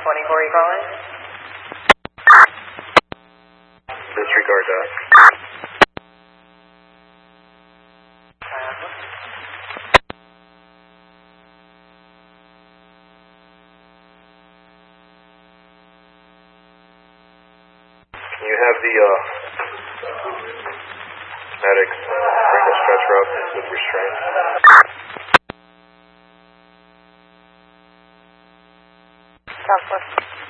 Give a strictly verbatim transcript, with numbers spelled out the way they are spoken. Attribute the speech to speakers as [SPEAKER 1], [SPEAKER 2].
[SPEAKER 1] twenty-four, you calling?
[SPEAKER 2] Disregard that. Can you have the uh, medics bring the stretcher up with restraint?
[SPEAKER 1] Southwest.